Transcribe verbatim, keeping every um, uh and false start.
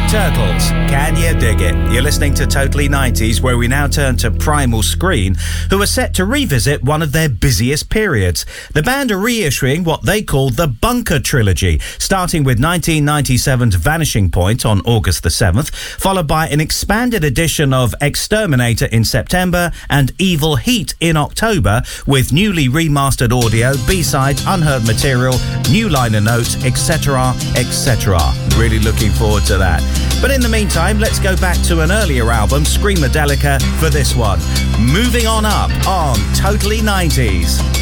Turtles, can you dig it? You're listening to Totally nineties, where we now turn to Primal Screen, who are set to revisit one of their busiest periods. The band are reissuing what they call the Bunker Trilogy, starting with nineteen ninety-seven's Vanishing Point on August the seventh, followed by an expanded edition of Exterminator in September and Evil Heat in October, with newly remastered audio, B-sides, unheard material, new liner notes, et cetera, et cetera. Really looking forward to that. But in the meantime, let's go back to an earlier album, Screamadelica, for this one. Moving on up on Totally nineties.